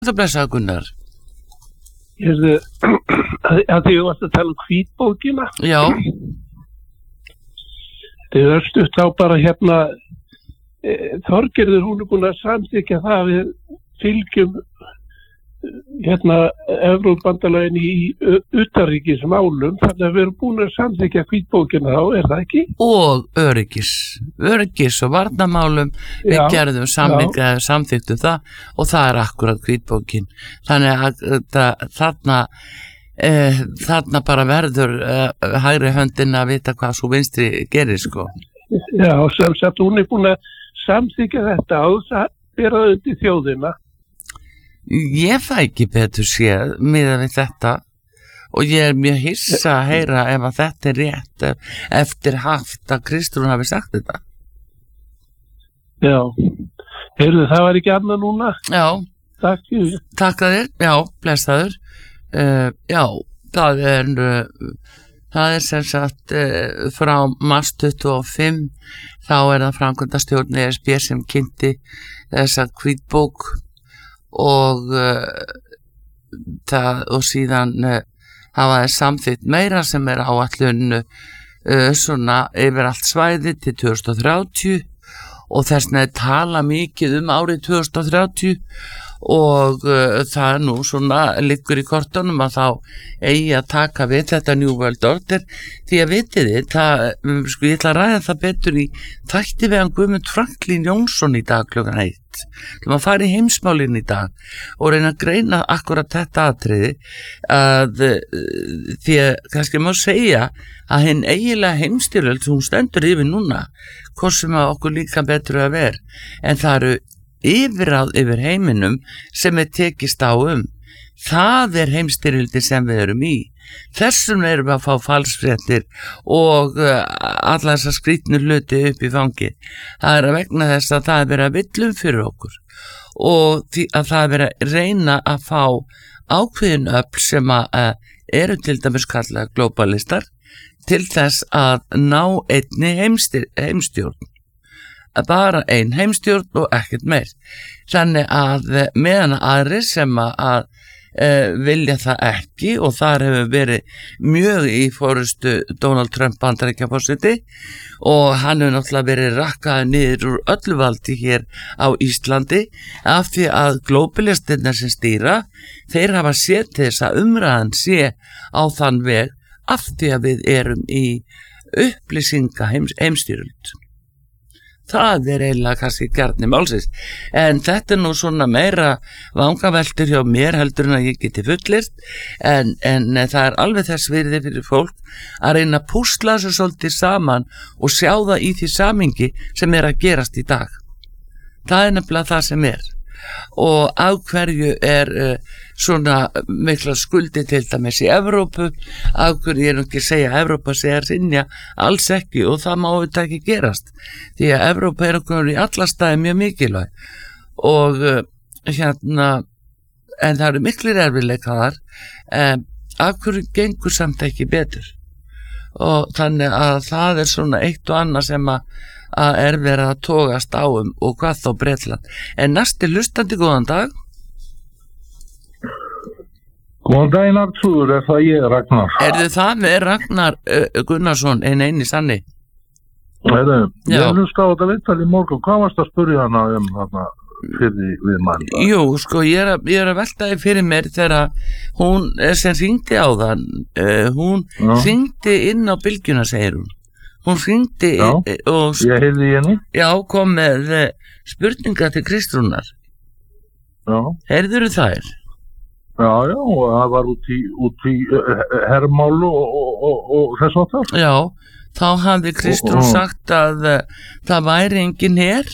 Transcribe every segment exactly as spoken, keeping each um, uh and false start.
Það blessa Gunnar. Hérðu, að því þú varst að tala um hvítbókina. Já. Þið örstuðt á bara hérna, e, Þorgerður, hún er búin að samþykja það að við fylgjum hérna Evrópubandalaginu í utanríkismálum, þannig að við erum búin að samþykja hvítbókina þá, er það ekki? Og öryggis, öryggis og varnarmálum, við Já, gerðum samþykja, samþyktum það og það er akkurat hvítbókin. Þannig að það, þarna, e, þarna bara verður e, hægri höndin að vita hvað svo vinstri gerir sko. Já, sem sagt hún er búin að samþykja þetta og það bera undir þjóðina. Ég fæ ekki betur séð miðað við þetta og ég er mjög hissa að heyra ef að þetta er rétt eftir haft að Kristrún hafi sagt þetta. Já, heyrðu, það var ekki annað núna? Já, Takk fyrir. takk að þér, já, blessaður. Uh, já, það er, uh, það er sem sagt uh, frá mars tuttugu og fimm þá er það framkvæmdastjórn E S B sem kynnti þessa hvítbók og uh, það og síðan uh, hafa þeir samþykkt meira sem er áætlun uh, svona yfir allt svæði til tvö þúsund og þrjátíu og þess vegna tala mikið um árið tvö þúsund og þrjátíu og uh, það er nú svona liggur í kortunum að þá eigi að taka við þetta New World Order því að vitið þið, það, sko ég ætla að ræða það betur í þætti við hann Guðmund Franklín Jónsson í dag klukkan eitt þegar maður fari í heimsmálin í dag og reyna að greina akkurat þetta atriði að því að kannski má segja að hinn eiginlega heimstyrjöld hún stendur yfir núna hvort sem að okkur líka betur að vera en það eru yfirráð yfir heiminum sem er tekist á um það er heimstyrjöldi sem við erum í þessum erum við að fá falsfréttir og uh, alla þessar skrýtnu hluti upp í fangi það er að vegna þess að það er verið að villum fyrir okkur og því að það er verið að reyna að fá ákveðin öfl sem að uh, eru til dæmis kallaða globalistar til þess að ná einni heimstyr, heimstjórn bara ein heimstjórn og ekkert meir þannig að meðan aðri sem að, að e, vilja það ekki og þar hefur verið mjög í forystu Donald Trump Bandaríkjaforseti og hann hefur náttúrulega verið rakkaði niður úr öllu valdi hér á Íslandi af því að globalistirna sem stýra þeir hafa séð til þess að umræðan sé á þann veg af því að við erum í upplýsinga heims, heimstyrjöld það er eiginlega kannski kjarni málsins en þetta er nú svona meira vangaveltur hjá mér heldur en að ég geti fullyrt en, en það er alveg þess virði fyrir fólk að reyna að púsla þessu svolítið saman og sjá það í því samhengi sem er að gerast í dag það er nefnilega það sem er og á hverju er uh, svona mikla skuldi til dæmis í Evrópu á hverju ég er ekki að segja að Evrópa sé að sinja alls ekki og það má þetta ekki gerast því að Evrópa er okkur í alla staði mjög mikilvæg og uh, hérna en það eru miklir erfiðleika þar en á hverju gengur samt ekki betur og þannig að það er svona eitt og annað sem að að er verið að togast á um og hvað þá Bretland. En næsti hlustandi, góðan dag. Góðan daginn Artur, er það ég Ragnar? Erðu það með Ragnar uh, Gunnarsson, einn eini sanni? Erðu, ég hlusta á þetta viðtal í morgun, hvað varst að spurja hana um þarna fyrir við mann? Jú, sko, ég er að, ég er að velta þig fyrir mér þegar hún sem hringdi á þann, uh, hún Já. hringdi inn á bylgjuna, segir hún. Hún hringdi já, og ég heyrði í henni. Já, kom með spurninga til Kristrúnar. Já. Heyrðirðu þær? Já, já, og það var út í, út í uh, hermálu og, og, og, og þess að það. Já, þá hafði Kristrún sagt að uh, það væri engin her.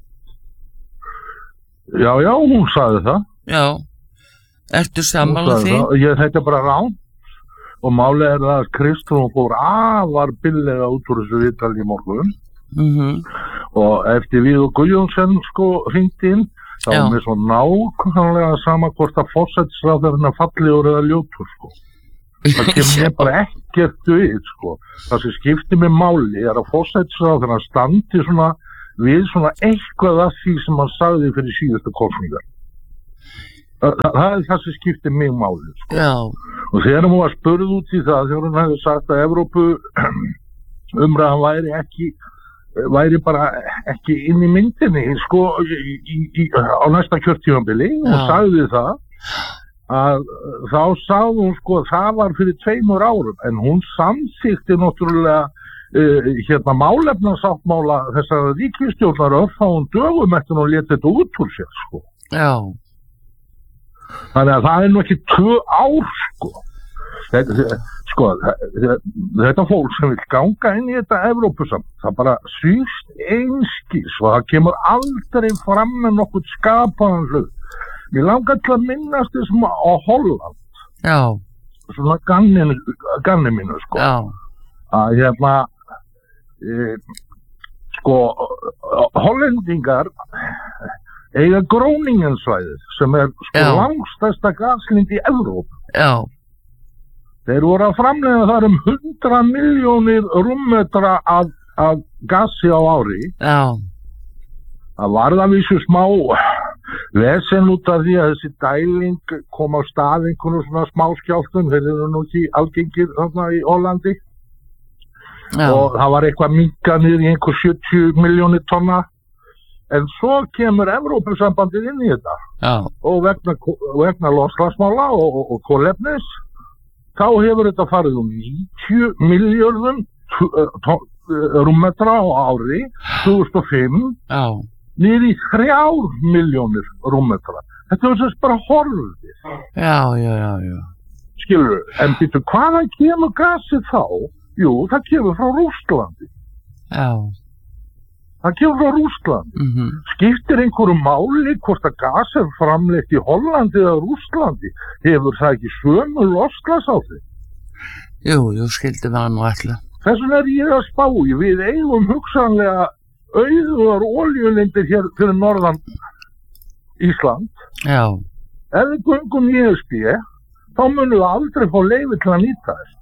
Já, já, hún sagði það. Já, ertu sammála því? Ég þetta bara rán. Og málið er að Kristrún fór afar billega út úr þessu viðtali í morgun mm-hmm. og eftir við og Guðjónsson sko hringdi inn þá var mér svo nákvæmlega sama hvort að forsætisráðherrinn er fallegur eða ljótur sko. Það kemur mér bara ekkert við sko. Það sem skiptir mig máli er að forsætisráðherrinn standi svona við svona eitthvað að því sem hann sagði fyrir síðustu kosningar. það, það er það sem skiptir mig máli, sko. Já. Og þegar hún var spurð út í það, þegar hún hefði sagt að Evrópu umræðan væri ekki, væri bara ekki inn í myndinni, sko, í, í, í, á næsta kjörtímabili, og sagði það, að þá sagði hún, sko, það var fyrir tveimur árum, en hún samþykti náttúrulega uh, hérna málefnasáttmála þessar ríkisstjórnar örfáum dögum eftir hún lét þetta út úr sér, sko. Já. Þannig að það er nú ekki tvö ár, sko. Þetta, sko, þetta fólk sem vil ganga inn í þetta Evrópusamt, það bara svíst einskís og það kemur aldrei fram með nokkuð skapaðan hlut. Mér langar til að minnast þessum á Holland. Já. Svona ganni, ganni mínu, sko. Já. Að hérna, e, sko, hollendingar eiga Groningensvæðið sem er sko langstærsta gaslind í Evrópu. Já. Þeir voru að framleiða þar um hundrað milljónir rúmmetra af, af gasi á ári. Já. Það var það vísu smá vesen út af því að þessi dæling kom á stað einhvern svona smáskjálftum, þeir eru nú ekki algengir þarna í Hollandi. Já. Og það var eitthvað minkað niður í einhver sjötíu milljónir tonna. En svo kemur Evrópusambandið inn í þetta. Já. Og vegna, vegna loslagsmála og, og, og kolefnis, þá hefur þetta farið um níutíu milljörðum rúmmetra á ári, tvö þúsund og fimm, Já. Niður í þrjár milljónir rúmmetra. Þetta er þess bara horfið. Já, já, já, já. Skilur, en býttu, hvaðan kemur gasið þá? Jú, það kemur frá Rússlandi. Já. Það kemur frá Rússlandi. Mm-hmm. Skiptir einhverju máli hvort að gas er framleitt í Hollandi eða Rússlandi? Hefur það ekki sömu loftslagsáhrif? Jú, jú, skildi það nú ætla. Þess vegna er ég að spá í, við eigum hugsanlega auðugar olíulindir hér fyrir norðan Ísland. Já. Ef við göngum í E S B, þá munum við aldrei fá leyfi til að nýta þess.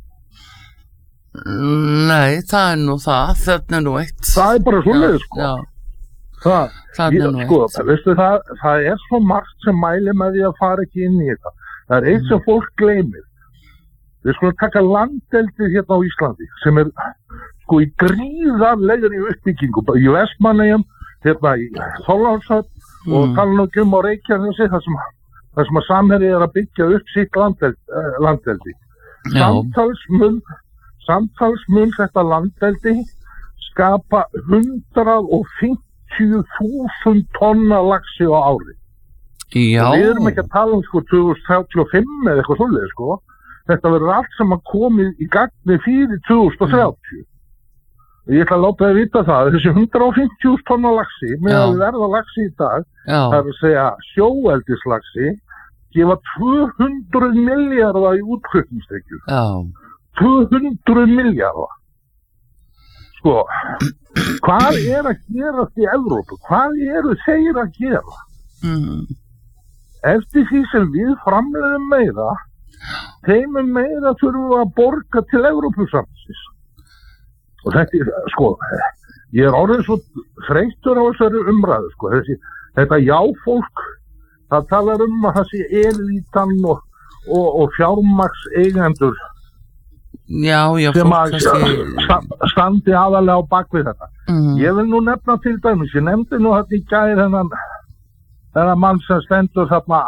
Nei, það er nú það, þetta er nú eitt. Það er bara svoleiðis, sko. Já. Það, það er nú sko, eitt. Veistu, það, það er svo margt sem mæli með því að fara ekki inn í þetta. Það er eitt mm. sem fólk gleymir. Við skulum taka landeldið hérna á Íslandi, sem er sko í gríðarlegri uppbyggingu, í Vestmannaeyjum, hérna í Þorlákshöfn mm. og tala nú ekki um á Reykjanesi, þar sem, þar sem að Samherji er að byggja upp sitt landeld, uh, landeldi. Samtalsmun, samtalsmun þetta landeldi skapa hundrað fimmtíu þúsund tonna laxi á ári. Já. Við erum ekki að tala um sko tvö þúsund þrjátíu og fimm eða eitthvað svoleiðis, sko. Þetta verður allt sem að komið í gagni fyrir tvö þúsund þrjátíu. Mm. Ég ætla að láta þið vita það, þessi hundrað fimmtíu þúsund tonna laxi, með að við verða laxi í dag, Já. Það er að segja sjóeldislaxi, gefa tvö hundruð milljarða í útflutningstekjur. Já. tvö hundruð milljarða. Sko, hvað er að gerast í Evrópu? Hvað eru þeir að gera? Mm. Eftir því sem við framleiðum meira, þeim meira þurfum við að borga til Evrópusambandsins. Og þetta er, sko, ég er orðið svo þreyttur á þessari umræðu, sko, þessi, þetta já-fólk, það talar um að það sé elítan og, og, og fjármaks eigendur já, já, sem að kannski... standi aðalega á bakvið þetta. Mm. Ég vil nú nefna til dæmis, ég nefndi nú þetta í gær þennan, þennan mann sem stendur þarna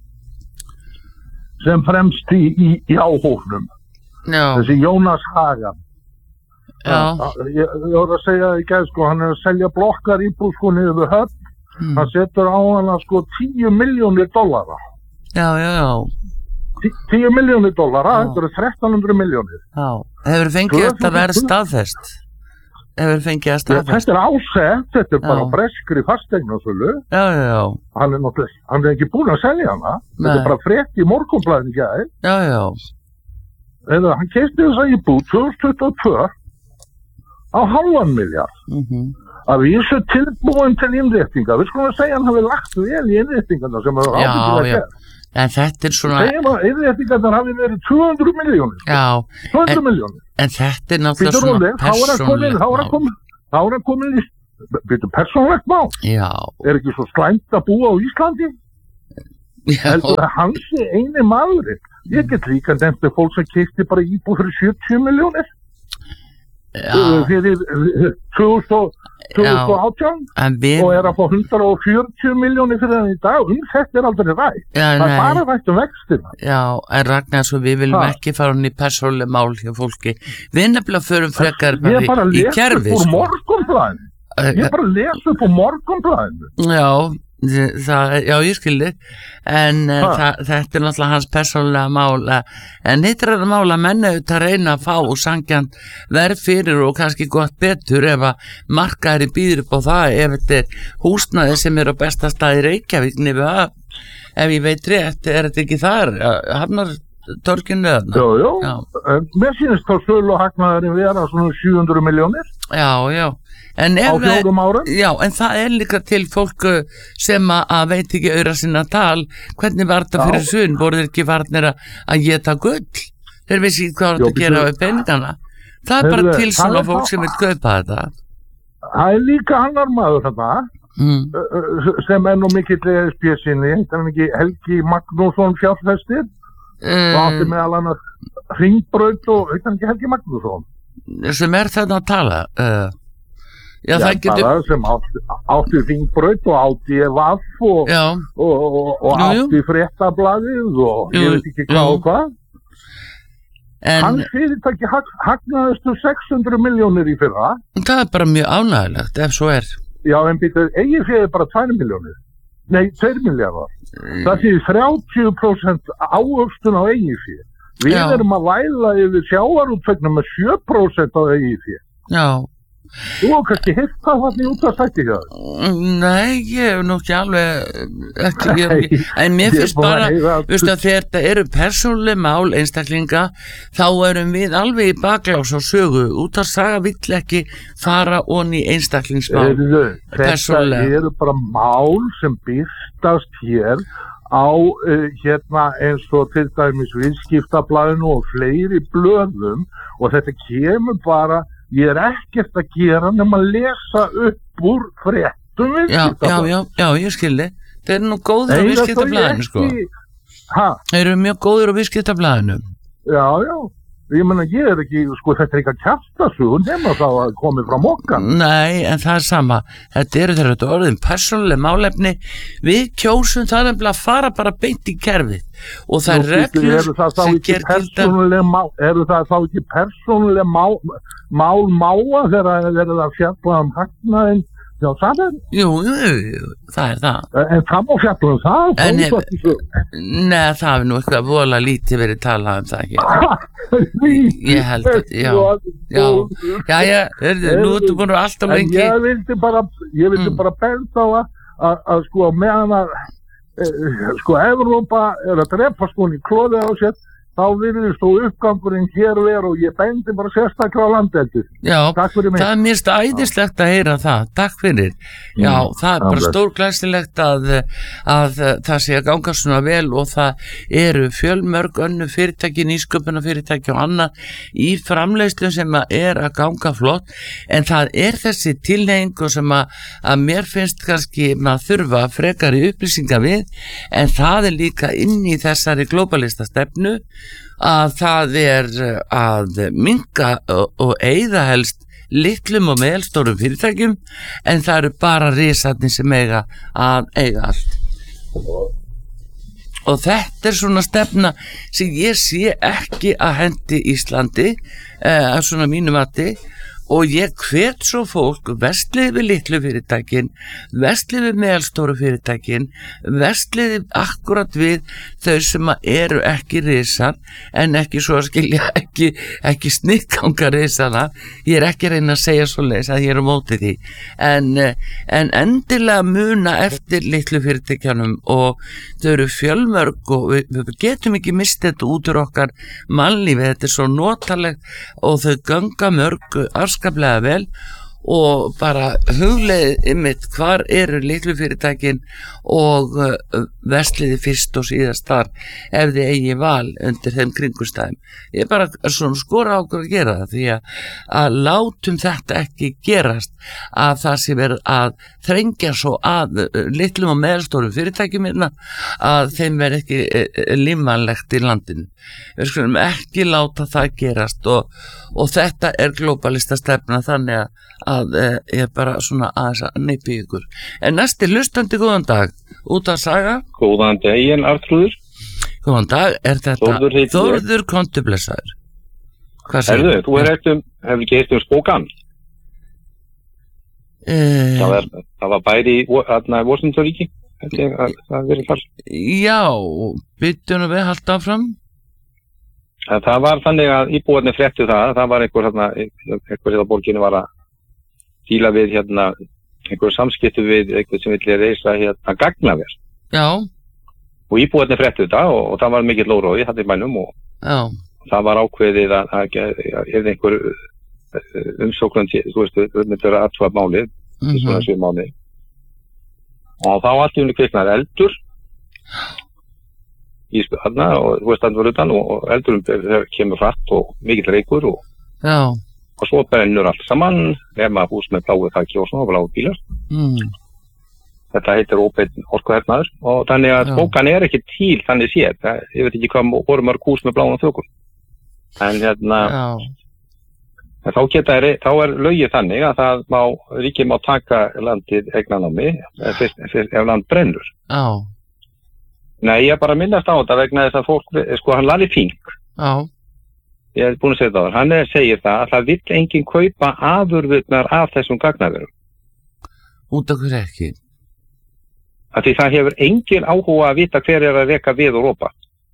sem fremst í, í, í áhóknum, þessi Jónas Hagan. Já. Ég, ég voru að segja það í gær, sko, hann er að selja blokkar íbúð sko niður við höfn, mm. hann setur á hana sko tíu milljónir dollara. Já, já, já. Tí, tíu milljónir dollara, þetta eru þrettán hundruð milljónir. Já, hefur fengið þetta verið staðfest? Hefur fengið að staðfest? Þetta er ásett, þetta er já. Bara breskri fasteignasölu. Já, já, já. Hann er náttúrulega, hann er ekki búin að selja hana, Nei. Þetta er bara frétt í Morgunblaðinu í gær. Já, já. Eða, hann keypti þessa íbúð tvö þúsund tuttugu og tvö á hálfan miljard. Mm-hmm. Að við erum tilbúin til innréttinga. Við skulum að segja hann hafi lagt vel í innréttingarna sem er ábyggilega gerð. En þetta er svona... Segjum að innréttingarna hafi verið tvö hundruð milljónir. Já. tvö hundruð milljónir. En þetta er náttúrulega svona persónlegt mál. Þá er hann komin í... Býtu persónlegt mál. Já. Er ekki svo slæmt að búa á Íslandi? heldur að hans er eini maðurinn. Ég get líka nefnt að fólk sem keypti bara íbúð fyrir sjötíu milljónir fyrir tvö þúsund og átján við... og er að fá hundrað og fjörutíu milljónir fyrir hann í dag. Um þetta er aldrei rætt. Já, það er bara rætt um vextina. Já, en Ragnar, svo við viljum ha. ekki fara hún í persónuleg mál hjá fólki. Við nefnilega förum frekar bara í, í kerfi. Ég er bara að lesa upp úr morgunblaðinu. Ég er bara að lesa upp úr morgunblaðinu. Já, það, já, ég skilði. En uh, það, þetta er náttúrulega hans persónulega mál. En hitt er þetta mál að menna auðvitað reyna að fá og sangjan verð fyrir og kannski gott betur ef að markaðri býður upp á það, ef þetta er húsnæði sem er á besta staði Reykjavík niður að, ef ég veit rétt, er þetta ekki þar? Hafnar torkinu öðna? Jú, jú. Já. Mér sýnist þá sölu og hagnaðurinn vera svona sjö hundruð milljónir. Já, já. En á fjórum árum. Já, en það er líka til fólk sem að veit ekki auðra sinna tal. Hvernig var þetta fyrir sunn? Voru þeir ekki varnir að geta gull? Þeir vissi ekki hvað þetta gera við peningana. Það er bara til svona fólk sem vil kaupa þetta. Það er líka annar maður þetta mm. sem er nú mikill E S B sinni, þetta er ekki Helgi Magnússon fjárfestir um, og átti meðal annars Hringbraut og þetta er ekki Helgi Magnússon sem er þetta að tala uh, Já, Já, það getur... sem átti, átti Hringbraut og átti V A F og, og, og, og jú, jú. átti Fréttablaðið og jú, ég veit ekki hvað og hvað. En... Hans fyrirtæki hag, hagnaðistu sex hundruð milljónir í fyrra. Það er bara mjög ánægilegt, ef svo er. Já, en býtur, eigin fyrir bara tvær milljónir. Nei, tveir milljarðar. Mm. Það fyrir þrjátíu prósent ávöxtun á eigin fyrir. Við Já. erum að væla yfir sjávarútvegnum með sjö prósent á eigin fyrir. Já. Þú har kannski hitt það þannig út að sætti hjá þér? Nei, ég hef nú ekki alveg ekki, ég, ekki, en mér finnst bara veist að þetta eru persónuleg mál einstaklinga, þá erum við alveg í baklás á sögu út að saga vill ekki fara onni í einstaklingsmál persónulega. Þetta eru bara mál sem byrstast hér á uh, hérna eins og til dæmis Viðskiptablaðinu og fleiri blöðum og þetta kemur bara ég er ekkert að gera nema að lesa upp úr fréttum já, já, já, já, ég skildi þeir eru nú góður á Viðskiptablaðinu sko ha? Þeir eru mjög góður á Viðskiptablaðinu Já, já, ég menna ég er ekki sko þetta er ekki að kjafta svo nema þá að komi frá mokkan Nei, en það er sama þetta eru þeirra þetta orðin persónuleg málefni við kjósum það nefnilega að fara bara beint í kerfið og það er reglur sem ger gilda eru það þá ekki persónuleg mál mál máa þegar það er að fjalla um hagnaðinn Já, það er... Jú, jú, jú, það er það. En það má fjalla um það? En hef... Nei, það er nú eitthvað vola lítið verið talað um það ekki. Ég held að, já, já, já, já, hörðu, nú ertu búin að alltaf lengi. En ég vildi bara, ég vildi bara benda á að, að sko, meðan að, sko, Evrópa er að drepa sko í klóðið á sér, þá virðist þú uppgangurinn hér ver og ég bendi bara sérstaklega á landeldi. Já, það er mér æðislegt að heyra það, takk fyrir. Já, mm, það er bara stórglæsilegt að, að það sé að ganga svona vel og það eru fjölmörg önnu fyrirtæki, nýsköpuna fyrirtæki og annað í framleiðslu sem að er að ganga flott, en það er þessi tilneyingu sem að, að mér finnst kannski maður þurfa frekari upplýsinga við, en það er líka inn í þessari globalista stefnu að það er að minnka og, og eyða helst litlum og meðalstórum fyrirtækjum en það eru bara risarnir sem eiga að eiga allt og þetta er svona stefna sem ég sé ekki að hendi Íslandi eh, að svona mínu mati og ég hvet svo fólk verslið við litlu fyrirtækin, verslið við meðalstóru fyrirtækin, verslið akkurat við þau sem eru ekki risar en ekki svo að skilja ekki, ekki snikkanga risana. Ég er ekki að reyna að segja svo leis að ég er á móti því en, en endilega muna eftir litlu fyrirtækjanum og þau eru fjölmörg og við, við getum ekki mistið þetta út úr okkar mannlífi, þetta er svo notalegt og þau ganga mörg afskaplega vel og bara hugleið ymmit hvar eru litlu fyrirtækin og uh, versliði fyrst og síðast þar ef þið eigi val undir þeim kringustæðum. Ég er bara svona skora á okkur að gera það því að, að látum þetta ekki gerast að það sé verið að þrengja svo að litlum og meðalstórum fyrirtækjum hérna að þeim verið ekki uh, límanlegt í landinu. Við skulum ekki láta það gerast og, og þetta er glóbalista stefna þannig að, að e, ég bara svona aðeins að neypi ykkur. En næsti hlustandi, góðan dag, út að saga. Góðan daginn, Arnþrúður. Góðan dag, er þetta Þórður, Þórður kontublessaður? Hvað segir þú? Þú er eftir, hefur ekki eftir um Spokane? E... Það, er, það var bæri í Washington-ríki, það verið þar. Já, byttunum við halda áfram. En það var þannig að íbúarnir fréttu það, það var einhver hérna, einhver hérna borginu var að díla við hérna, einhver samskiptu við einhver sem vilja reisa hérna gagnaver. Já. Og íbúarnir fréttu þetta og, og það var mikill órói þetta í bænum og Já. Það var ákveðið að, að, að ef einhver umsóknum, þú veist, það myndi vera aðtvað málið, mm -hmm. svona svið málið. Og þá allt í unni kviknar eldur í spöðna og þú veist að það var utan og eldurum kemur hratt og mikill reykur og, og svo brennur allt saman nema hús með bláu þaki og svona bláu bílar. Mm. Þetta heitir óbeinn orkuhernaður og þannig að Spokane er ekki til þannig séð. Það, ég veit ekki hvað voru mörg hús með bláum þökum. En hérna en þá, geta, þá er lögið þannig að það má, ríkið má taka landið eignanámi ef, ef land brennur. Já. Nei, ég er bara að minnast á þetta vegna þess að fólk, sko hann Larry Fink, Já. ég hef búin að segja það, hann er, segir það að það vill enginn kaupa afurðurnar af þessum gagnaverum. Út af hverju ekki? Af því það hefur enginn áhuga að vita hver er að reka við og ropa.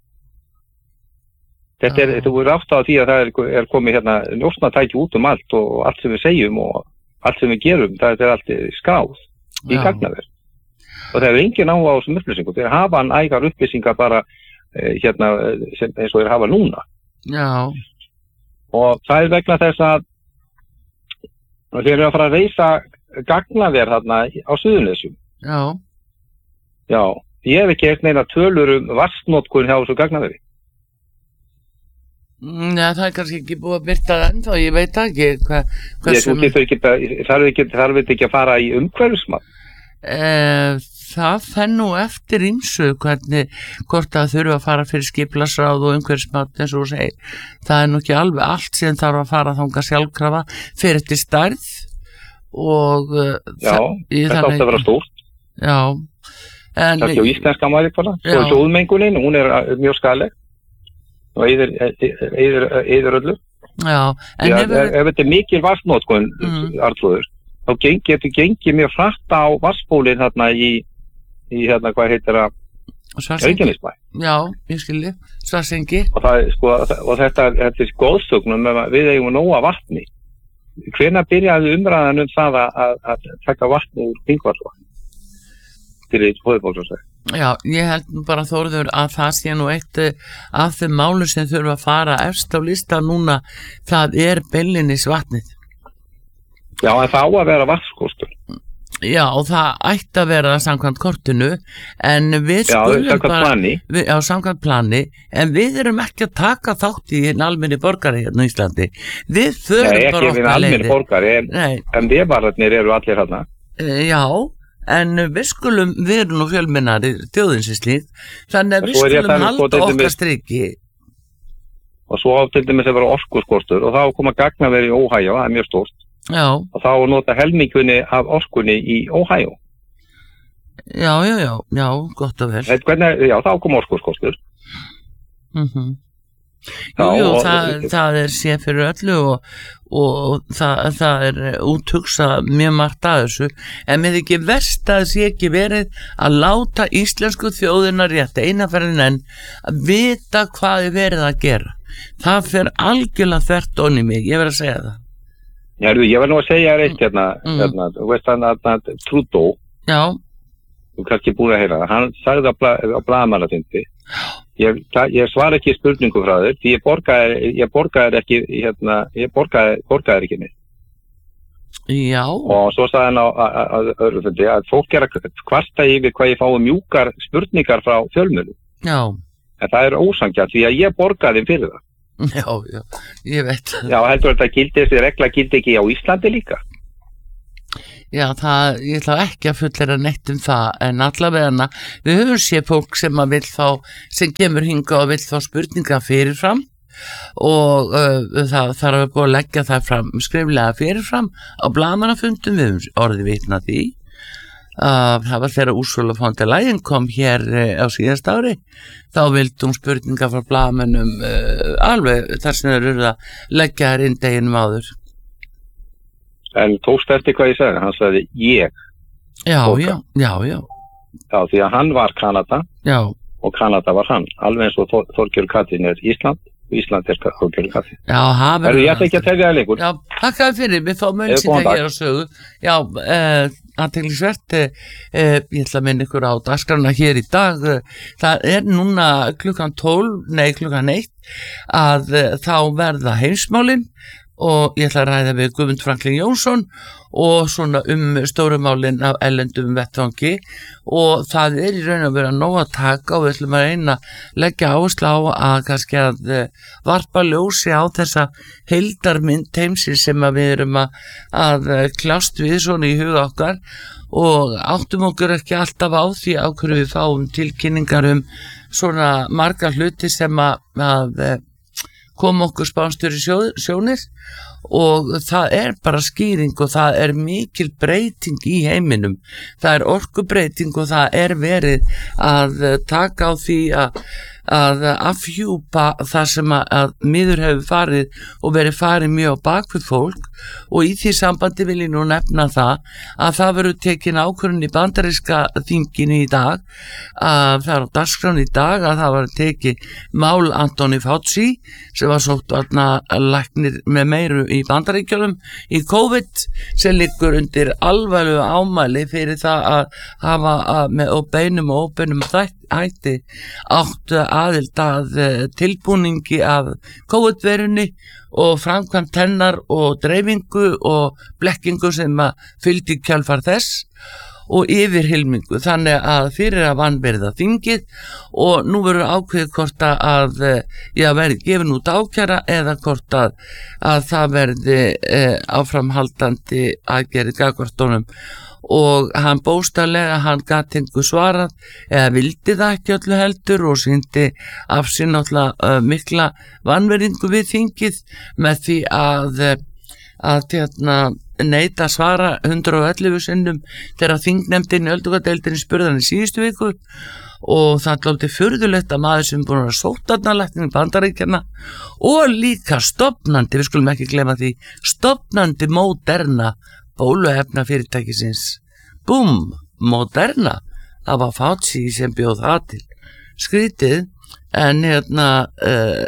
Þetta er, þú er átt á því að það er, er komið hérna njósnatæki út um allt og allt sem við segjum og allt sem við gerum, það er allt skráð í gagnaver. Og það er engin áhuga á þessum upplýsingum. Þeir hafa hann ægar upplýsingar bara eh, hérna sem, eins og þeir hafa núna. Já. Og það er vegna þess að þeir eru að fara að reisa gagnaver þarna á Suðurnesjum. Já. Já. Ég hef ekki eitt neina tölur um vatnsnotkun hjá þessu gagnaveri. Já, það er kannski ekki búið að byrta það ennþá, ég veit ekki hvað hva sem... Ég þarf ekki, þarf ekki að fara í umhverfismat. Eh, það fer nú eftir ýmsu hvernig, hvort það þurfa að fara fyrir skipulagsráð og umhverfismat eins og þú segir. Það er nú ekki alveg allt sem þarf að fara þangað sjálfkrafa fyrir til stærð og Já, þetta átti að vera stórt. Já. En, það er ekki á íslenska mæli bara. Svo er hljóðmengunin, hún er mjög skaðleg og eyðir öllu. Já, en Já, hefur... ef þetta er mikil vatnsnotkun, mm. Arnþrúður, þá getur gengið mjög hratt á vatnsbólinn þarna í, í hérna, hvað heitir það, Reykjanesbæ. Já, ég skilji, Svarsengi. Og, það, sko, og þetta, þetta er góðsögnum, við eigum nóga vatni. Hvenær byrjaði umræðan um það að, að taka vatni úr Þingvallavatni til höfuðborgarsvæði? Já, ég held bara Þórður að það sé nú eitt af þeim málu sem þurfa að fara efst á lista núna, það er beinlínis vatnið. Já, en það á að vera vatnskostur. Já, og það ætti að vera samkvæmt kortinu, en við skulum já, bara... Plani. Við, já, samkvæmt plani, en við erum ekki að taka þátt í almenni borgari hérna í Íslandi. Við förum Nei, bara okkar leiðir. Nei, ekki við almenni borgari, en, en viðvararnir eru allir hérna. Já, en við skulum, við erum nú fjölmennari þjóðinsins líkt, þannig að við skulum halda okkar striki. Og svo til dæmis að vera orkuskortur og þá koma gagnaveri í Ohio, það er mjög stórt. Já. Og þá nota helmingunni af orkunni í Ohio. Já, já, já, já, gott og vel. Hvernig, já, þá kom orkuskortur. Mhm. Jú, jú, það, það er séð fyrir öllu og, og það, það er úthugsað mjög margt að þessu, en með ekki verst að það sé ekki verið að láta íslensku þjóðina rétt einaferðin en að vita hvað er verið að gera. Það fer algjörlega þvert onni mig, ég verð að segja það. Já, ég verð nú að segja reitt hérna, mm. hérna, þú veist hann að Trudeau, já. Þú er kannski búin að heyra það, hann sagði á, bla, á blaðamannatindi, ég, ég svar ekki spurningu frá þér, því ég borgaði, ég borgaði ekki, hérna, ég borgaði, borgaði ekki neitt. Já. Og svo sagði hann á öðru fundi að fólk er að kvarta yfir hvað ég fái mjúkar spurningar frá fjölmiðlum. Já. En það er ósanngjarnt því að ég borgaði þeim fyrir það. Já, já, ég veit. Já, heldur þetta gildi, þessi regla gildi ekki á Íslandi líka? Já, það, ég ætla ekki að fullera neitt um það, en allavega við höfum séð fólk sem að vill fá, sem kemur hinga og vill fá spurningar fyrirfram og uh, það þarf að búið að leggja það fram skriflega fyrirfram á blaðamannafundum, við höfum orðið vitna því. Uh, það var þegar Ursula von der Leyen kom hér uh, á síðast ári, þá vildi hún spurningar frá blaðamönnum uh, alveg þar sem þeir eru að leggja þær inn deginum áður. En tókst eftir hvað ég sagði, hann sagði ég. Já, já, já, já. Já, því að hann var Kanada já. Og Kanada var hann, alveg eins og Þor Þorgerður Katrín er Ísland og Ísland er Þorgerður Katrín. Já, það verður. Ég ætla ekki að tefja það lengur. Já, takk fyrir, við fáum önn síðan að gera sögu. Já, uh, aðteglisvert, uh, ég ætla að minna ykkur á dagskránna hér í dag. Það er núna klukkan tólf, nei klukkan eitt, að uh, þá verða heimsmálin og ég ætla að ræða við Guðmund Franklín Jónsson og svona um stórumálin af ellendum vettvangi og það er í raun að vera nóg að taka og við ætlum að reyna að leggja áherslu á að kannski að varpa ljósi á þessa heildarmynd heimsins sem að við erum að, að kljást við svona í huga okkar og áttum okkur ekki alltaf á því á hverju við fáum tilkynningar um svona marga hluti sem að, að kom okkur spánstur í sjónir og það er bara skýring og það er mikil breyting í heiminum, það er orkubreyting og það er verið að taka á því að, að afhjúpa það sem að, að miður hefur farið og verið farið mjög á bakvið fólk og í því sambandi vil ég nú nefna það að það verður tekin ákvörðun í bandaríska þinginu í dag að það er á dagskrán í dag að það var tekið mál Anthony Fauci sem var sótt aðna læknir með meiru í bandaríkjunum í COVID sem liggur undir alvarlegu ámæli fyrir það að hafa að með óbeinum og óbeinum hætti áttu aðild að tilbúningi af COVID-verunni og framkvæmt hennar og dreifingu og blekkingu sem að fylgdi kjálfar þess og yfirhylmingu þannig að fyrir að vanverða þingið og nú verður ákveðið hvort að já, verði gefin út ákæra eða hvort að, að það verði e, áframhaldandi aðgerið gagnvart honum og hann bóstalega, hann gat engu svarað eða vildi það ekki öllu heldur og sýndi af sér náttúrulega uh, mikla vanverðingu við þingið með því að að hérna neita svara hundrað og ellefu sinnum þegar þingnefndin í öldungadeildinni spurði hann í síðustu viku og það lóti furðulegt að maður sem búin að sóta læknir í Bandaríkjanna og líka stofnandi, við skulum ekki glema því stofnandi Moderna bóluefna fyrirtækisins búm, Moderna það var Fauci sem bjóð það til skrítið en hérna uh,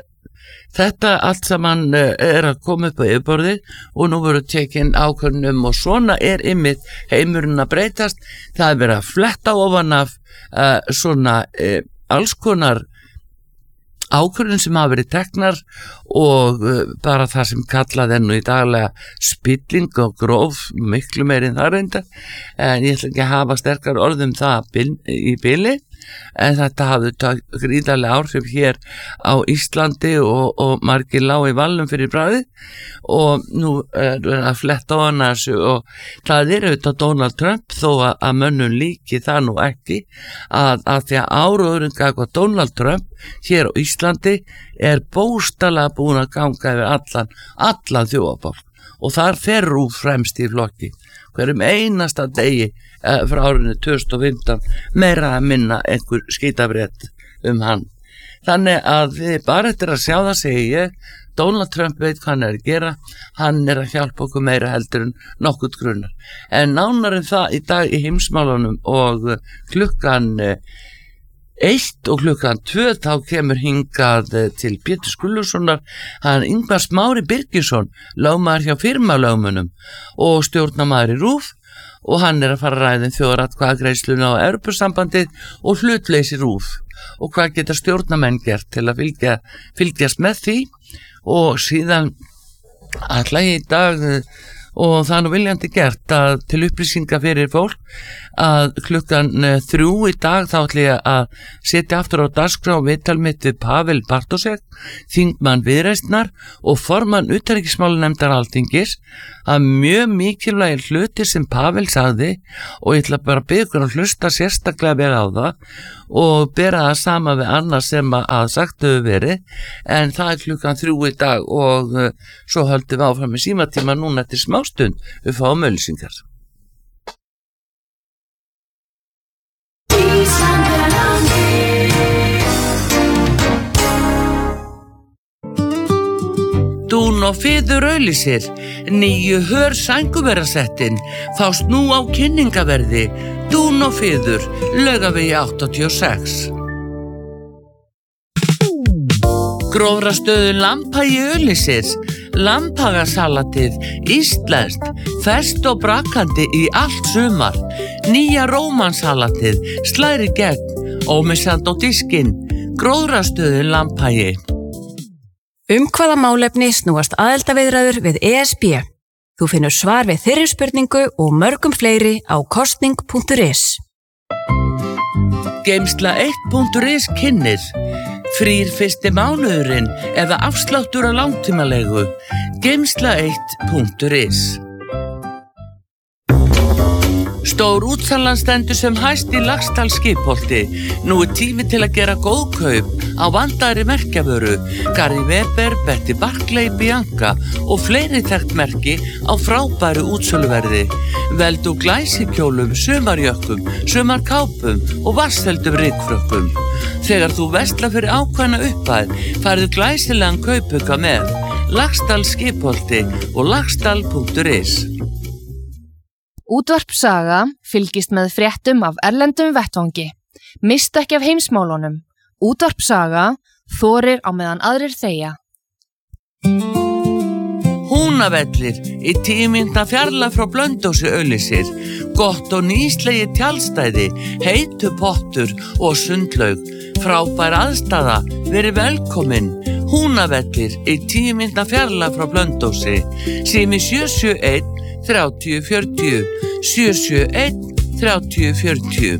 þetta allt saman uh, er að koma upp á yfirborðið og nú verður tekin ákvörðunum og svona er ymmið heimurinn að breytast það er verið að fletta ofan af uh, svona uh, alls konar ákvörðun sem hafa verið teknar og uh, bara það sem kallað enn og í daglega spilling og gróf miklu meiri en það reyndar en ég ætla ekki að hafa sterkar orðum það bil, í bili en þetta hafði gríðarlega áhrif hér á Íslandi og, og margir lág í valnum fyrir bræði og nú er að fletta á hana þessu og það er auðvitað Donald Trump þó að, að mönnum líki það nú ekki að, að því að áróðurinn gagvað Donald Trump hér á Íslandi er bóstalega búin að ganga yfir allan, allan þjóðabálk og þar fer RÚV fremst í flokki hverjum einasta degi eh, frá árinu tvö þúsund og fimmtán meira að minna einhver skítafrétt um hann. Þannig að þið bara eftir að sjá það segi ég, Donald Trump veit hvað hann er að gera, hann er að hjálpa okkur meira heldur en nokkurt grunnar. En nánar en það í dag í heimsmálunum og klukkan eh, eitt og klukkan tvö þá kemur hingað til Pétur Skúlasonar hann Ingvar Smári Birgisson lögmaður hjá firmalögmunum og stjórnarmaður í RÚV og hann er að fara að ræða um þjóðaratkvæðagreiðsluna á Evrópusambandið og hlutleysi RÚV og hvað geta stjórnarmenn gert til að fylgja, fylgjast með því og síðan ætla ég í dag og það er nú viljandi gert að til upplýsinga fyrir fólk að klukkan þrjú í dag þá ætla ég að setja aftur á dagskrá viðtal mitt við Pavel Bartósek, þingmann Viðreisnar og formann utanríkismálanefndar Alþingis, að mjög mikilvægir hluti sem Pavel sagði og ég ætla bara að biðja ykkur að hlusta sérstaklega vel á það og bera það sama við annars sem að sagt hefur verið, en það er klukkan þrjú í dag og uh, svo höldum við áfram í símatíma núna eftir smástund við fáum auglýsingar. Dún og Fiður auglýsir nýju hör sænguverasettin fást nú á kynningaverði. Dún og Fiður, Laugavegi áttatíu og sex. Grófrastöðu Lambhagi auglýsir Lambhagasalatið, íslenskt, ferskt og brakandi í allt sumar. Nýja rómansalatið, slæri gegn, ómissandi á diskinn. Grófrastöðu Lambhagi. Um hvaða málefni snúast aðildarviðræður við E S B? Þú finnur svar við þeirri spurningu og mörgum fleiri á kosning punktur is. Geimsla eitt punktur is kynnir frýr fyrsti mánuðurinn eða afsláttur á langtímalegu. Geimsla eitt punktur is. Stór útsalan stendur sem hæst í Laxdal skipholti. Nú er tími til að gera góð kaup á vandaðri merkjavöru, Gary Weber, Betty Barclay, Bianca og fleiri þekkt merki á frábæru útsöluverði. Veldu glæsikjólum, sumarjökkum, sumarkápum og vatnsfeldum ryggfrökkum. Þegar þú verslar fyrir ákveðna upphæð, færðu glæsilegan kaupauka með. Laxdal skipholti og laxdal punktur is. Útvarp Saga fylgist með fréttum af erlendum vettvangi. Mistu ekki af heimsmálunum. Útvarp Saga þorir á meðan aðrir þegja. Húnavellir í tíu mínútna fjarlægð frá Blönduósi auglýsir. Gott og nýslegi tjaldstæði, heitu pottur og sundlaug. Frábær aðstaða, verið velkomin. Húnavellir í tíu mínútna fjarlægð frá Blönduósi. Sími sjö sjö einn þrjátíu fjörutíu, sjö sjö einn þrjátíu fjörutíu.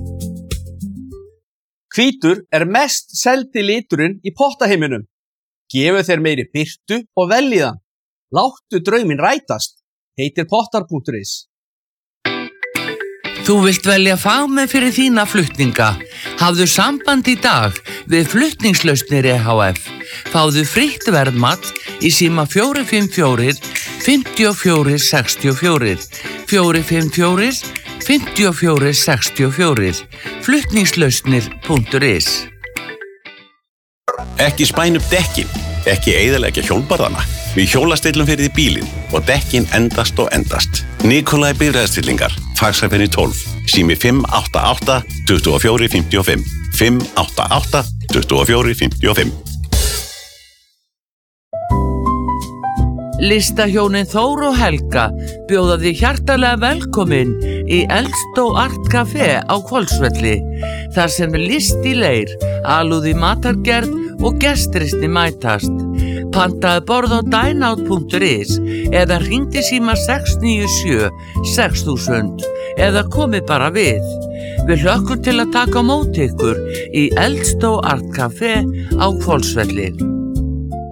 Hvítur er mest seldi liturinn í pottaheiminum. Gefu þeir meiri birtu og veljiðan. Láttu drauminn rætast, heitir pottar punktur is. Þú vilt velja fagmenn fyrir þína flutninga. Hafðu samband í dag við Flutningslausnir E H F. Fáðu frítt verðmat í síma fjögur fimm fjögur, fimm fjögur sex fjögur, fjögur fimm fjögur, fimm fjögur sex fjögur, flutningslausnir punktur is. Ekki spæn upp dekkin, ekki eyðileggja hjólbarðana. Við hjólastillum fyrir því bílinn og dekkin endast og endast. Nikolai bifreiðastillingar, Faxafenni tólf, sími fimm átta átta, tuttugu og fjögur fimmtíu og fimm, fimm átta átta, tuttugu og fjögur fimmtíu og fimm. Listahjónin Þór og Helga bjóða þig hjartalega velkomin í Eldstó Art Café á Hvolsvelli. Þar sem er list í leir, alúð í matargerð og gestrisni mætast. Pantaðu borð á dineout punktur is eða hringdu síma sex níu sjö sex þúsund eða komið bara við. Við hlökkum til að taka á móti ykkur í Eldstó Art Café á Hvolsvelli.